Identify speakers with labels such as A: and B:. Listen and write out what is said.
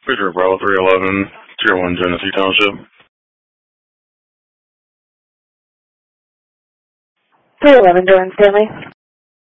A: Pedro Bravo 311, Tier 1 Genesee Township.
B: 311 Durham Stanley.